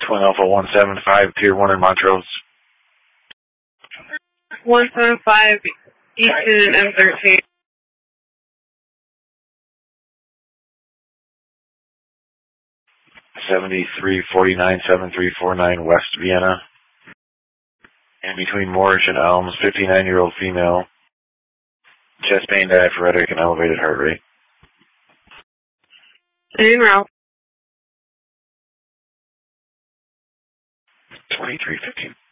Twin Alpha 175, Tier 1 in Montrose. 175 Easton M13. 7349-7349 West Vienna. And between Moorish and Elms, 59-year-old female. Chest pain, diaphoretic, and elevated heart rate. En route. 2315.